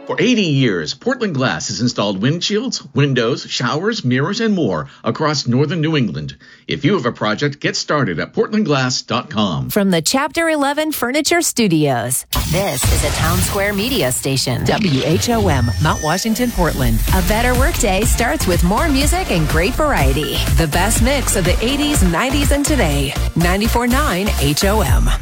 For 80 years, Portland Glass has installed windshields, windows, showers, mirrors, and more across northern New England. If you have a project, get started at portlandglass.com. From the Chapter 11 Furniture Studios, this is a Town Square media station. WHOM, Mount Washington, Portland. A better workday starts with more music and great variety. The best mix of the 80s, 90s, and today. 94.9 HOM.